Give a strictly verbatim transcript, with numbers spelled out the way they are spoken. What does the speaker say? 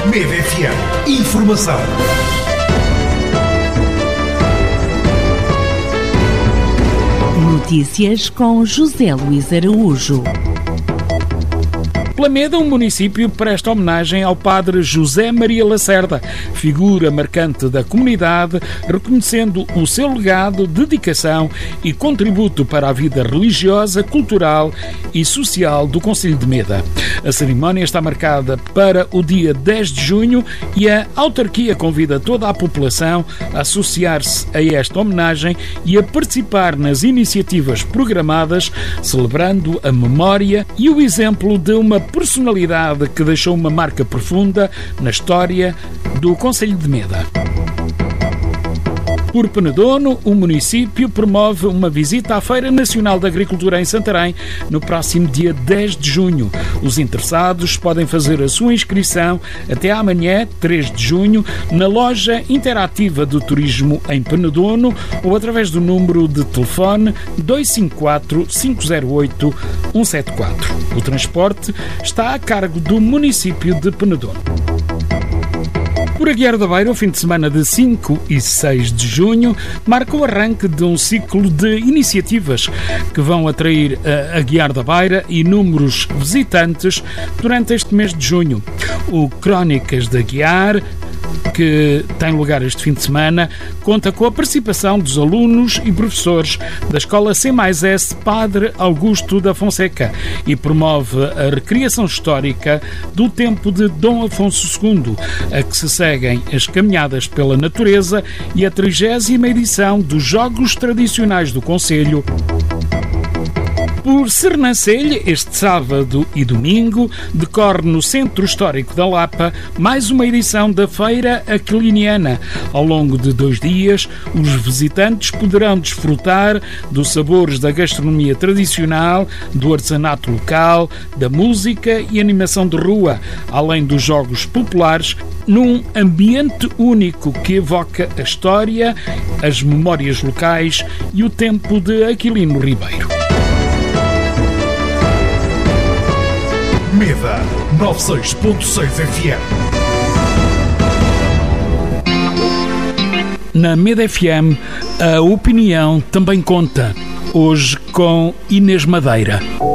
Mede F M. Informação. Notícias com José Luís Araújo. Plameda, um município, presta homenagem ao padre José Maria Lacerda, figura marcante da comunidade, reconhecendo o seu legado, dedicação e contributo para a vida religiosa, cultural e social do concelho de Meda. A cerimónia está marcada para o dia dez de junho e a autarquia convida toda a população a associar-se a esta homenagem e a participar nas iniciativas programadas, celebrando a memória e o exemplo de uma personalidade que deixou uma marca profunda na história do concelho de Meda. Por Penedono, o município promove uma visita à Feira Nacional da Agricultura em Santarém no próximo dia dez de junho. Os interessados podem fazer a sua inscrição até amanhã, três de junho, na loja interativa do turismo em Penedono ou através do número de telefone dois cinco quatro, cinco zero oito, um sete quatro. O transporte está a cargo do município de Penedono. Por Aguiar da Beira, o fim de semana de cinco e seis de junho marca o arranque de um ciclo de iniciativas que vão atrair a Aguiar da Beira inúmeros visitantes durante este mês de junho. O Crónicas de Aguiar, que tem lugar este fim de semana, conta com a participação dos alunos e professores da Escola C mais S Padre Augusto da Fonseca e promove a recriação histórica do tempo de Dom Afonso segundo, a que se seguem as caminhadas pela natureza e a trigésima edição dos Jogos Tradicionais do Concelho. Por Sernancelho, este sábado e domingo, decorre no Centro Histórico da Lapa mais uma edição da Feira Aquiliniana. Ao longo de dois dias, os visitantes poderão desfrutar dos sabores da gastronomia tradicional, do artesanato local, da música e animação de rua, além dos jogos populares, num ambiente único que evoca a história, as memórias locais e o tempo de Aquilino Ribeiro. Meda noventa e seis ponto seis F M. Na Meda F M, a opinião também conta. Hoje com Inês Madeira.